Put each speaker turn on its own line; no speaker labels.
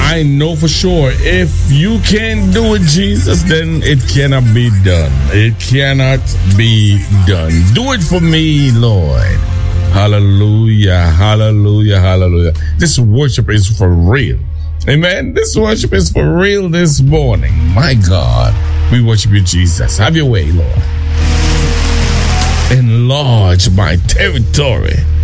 I know for sure if you can't do it, Jesus, then it cannot be done. It cannot be done. Do it for me, Lord. Hallelujah, hallelujah, hallelujah. This worship is for real. Amen. This worship is for real this morning. My God, we worship you, Jesus. Have your way, Lord. Enlarge my territory.